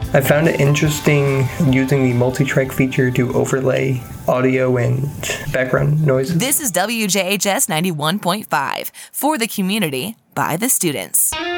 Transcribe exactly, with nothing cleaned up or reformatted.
I found it interesting using the multi-track feature to overlay audio and background noise. This is W J H S ninety-one point five for the community by the students.